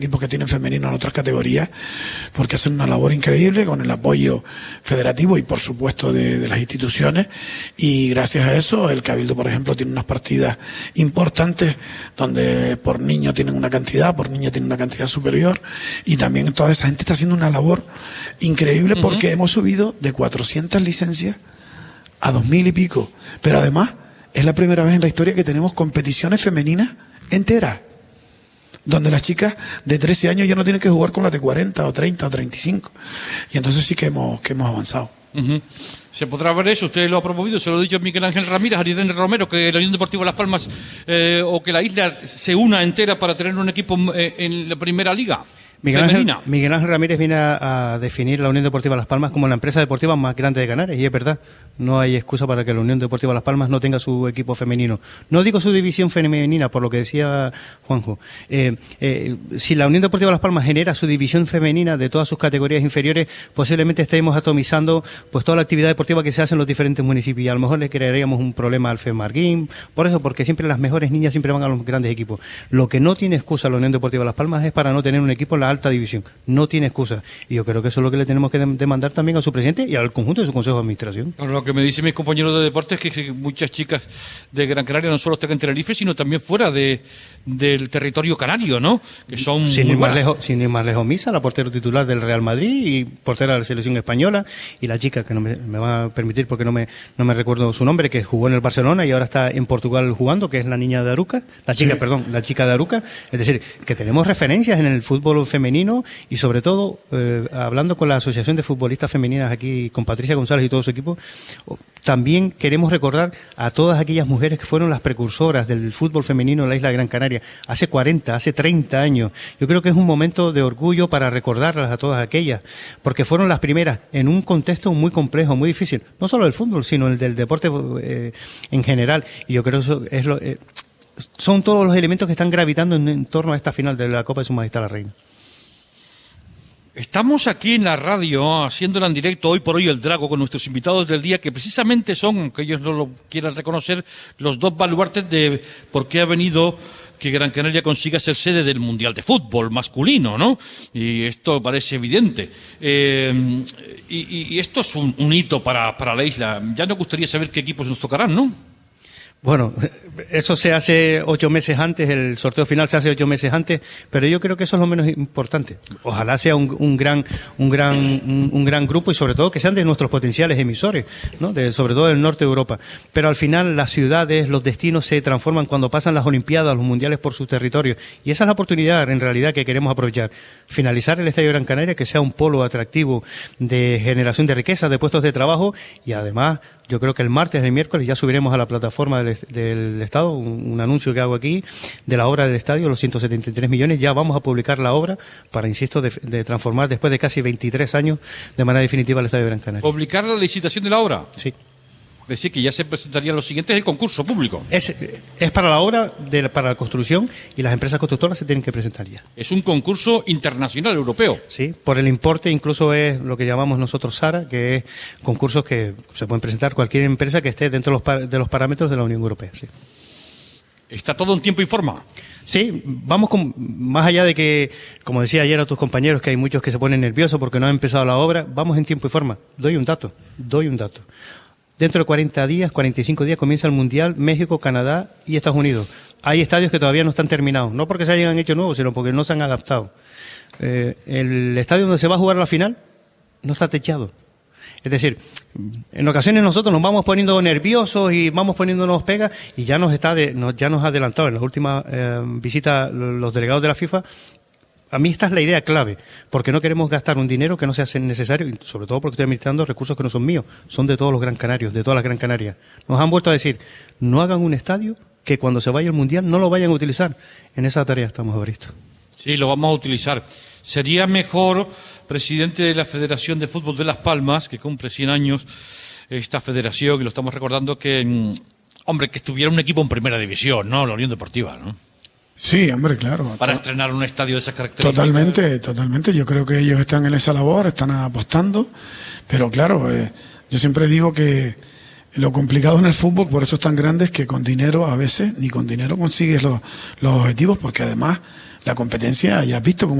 equipos que tienen femenino en otras categorías, porque hacen una labor increíble con el apoyo federativo y por supuesto de las instituciones, y gracias a eso el Cabildo, por ejemplo, tiene unas partidas importantes donde por niño tienen una cantidad, por niña tienen una cantidad superior, y también toda esa gente está haciendo una labor increíble porque hemos subido de 400 licencias a 2000 y pico, pero además es la primera vez en la historia que tenemos competiciones femeninas enteras, donde las chicas de 13 años ya no tienen que jugar con las de 40 o 30 o 35. Y entonces sí que hemos avanzado. Se podrá ver eso, usted lo ha promovido, se lo ha dicho Miguel Ángel Ramírez, a Irene Romero, que la Unión Deportiva Las Palmas o que la isla se una entera para tener un equipo en la primera liga. Miguel Ángel Ramírez viene a definir la Unión Deportiva Las Palmas como la empresa deportiva más grande de Canarias, y es verdad, no hay excusa para que la Unión Deportiva Las Palmas no tenga su equipo femenino. No digo su división femenina, por lo que decía Juanjo. Si la Unión Deportiva Las Palmas genera su división femenina de todas sus categorías inferiores, posiblemente estemos atomizando pues toda la actividad deportiva que se hace en los diferentes municipios, y a lo mejor le crearíamos un problema al FEMARGUIM, porque siempre las mejores niñas siempre van a los grandes equipos. Lo que no tiene excusa la Unión Deportiva Las Palmas es para no tener un equipo en la alta división, no tiene excusa, y yo creo que eso es lo que le tenemos que demandar también a su presidente y al conjunto de su consejo de administración. Lo que me dicen mis compañeros de deportes es que muchas chicas de Gran Canaria no solo están en Tenerife, sino también fuera del territorio canario, ¿no? Que son sin ir más lejos, Misa, la portera titular del Real Madrid y portera de la selección española, y la chica que no me va a permitir porque no me recuerdo su nombre, que jugó en el Barcelona y ahora está en Portugal jugando, que es la niña de Aruca, la chica de Aruca. Es decir, que tenemos referencias en el fútbol femenino, y sobre todo, hablando con la Asociación de Futbolistas Femeninas aquí, con Patricia González y todo su equipo, también queremos recordar a todas aquellas mujeres que fueron las precursoras del fútbol femenino en la isla de Gran Canaria, hace 40, hace 30 años. Yo creo que es un momento de orgullo para recordarlas a todas aquellas, porque fueron las primeras en un contexto muy complejo, muy difícil, no solo del fútbol, sino el del deporte en general, y yo creo que eso es son todos los elementos que están gravitando en torno a esta final de la Copa de Su Majestad la Reina. Estamos aquí en la radio haciéndola en directo hoy por hoy el Drago con nuestros invitados del día, que precisamente son, aunque ellos no lo quieran reconocer, los dos baluartes de por qué ha venido que Gran Canaria consiga ser sede del Mundial de Fútbol masculino, ¿no? Y esto parece evidente. Y esto es un hito para la isla. Ya nos gustaría saber qué equipos nos tocarán, ¿no? Bueno, eso se hace 8 meses antes, el sorteo final se hace 8 meses antes, pero yo creo que eso es lo menos importante. Ojalá sea un gran grupo, y sobre todo que sean de nuestros potenciales emisores, ¿no? Sobre todo del norte de Europa. Pero al final las ciudades, los destinos se transforman cuando pasan las Olimpiadas, los mundiales por sus territorios, y esa es la oportunidad en realidad que queremos aprovechar. Finalizar el Estadio Gran Canaria, que sea un polo atractivo de generación de riqueza, de puestos de trabajo, y además yo creo que el martes, el miércoles, ya subiremos a la plataforma del Estado un anuncio que hago aquí de la obra del estadio, los 173 millones. Ya vamos a publicar la obra para, insisto, de transformar después de casi 23 años de manera definitiva el Estadio Gran Canaria. ¿Publicar la licitación de la obra? Sí. Es decir, que ya se presentarían los siguientes el concurso público. Es para la obra, para la construcción, y las empresas constructoras se tienen que presentar ya. Es un concurso internacional europeo. Sí, por el importe incluso es lo que llamamos nosotros SARA, que es concursos que se pueden presentar cualquier empresa que esté dentro de los parámetros de la Unión Europea. Sí. ¿Está todo en tiempo y forma? Sí, vamos más allá de que, como decía ayer a tus compañeros, que hay muchos que se ponen nerviosos porque no han empezado la obra, vamos en tiempo y forma. Doy un dato. Dentro de 40 días, 45 días, comienza el Mundial, México, Canadá y Estados Unidos. Hay estadios que todavía no están terminados, no porque se hayan hecho nuevos, sino porque no se han adaptado. El estadio donde se va a jugar la final no está techado. Es decir, en ocasiones nosotros nos vamos poniendo nerviosos y vamos poniéndonos pegas, y ya nos ha adelantado en las últimas visitas los delegados de la FIFA. A mí esta es la idea clave, porque no queremos gastar un dinero que no sea necesario, y sobre todo porque estoy administrando recursos que no son míos, son de todos los Gran Canarios, de todas las Gran Canarias. Nos han vuelto a decir, no hagan un estadio que cuando se vaya el Mundial no lo vayan a utilizar. En esa tarea estamos, Evaristo. Sí, lo vamos a utilizar. Sería mejor, presidente de la Federación de Fútbol de Las Palmas, que cumple 100 años esta federación, y lo estamos recordando, que estuviera un equipo en primera división, ¿no? La Unión Deportiva, ¿no? Sí, hombre, claro. Para estrenar un estadio de esas características. Totalmente. Yo creo que ellos están en esa labor, están apostando, pero claro, yo siempre digo que lo complicado en el fútbol, por eso es tan grande, es que con dinero a veces, ni con dinero consigues los objetivos, porque además la competencia, ya has visto cómo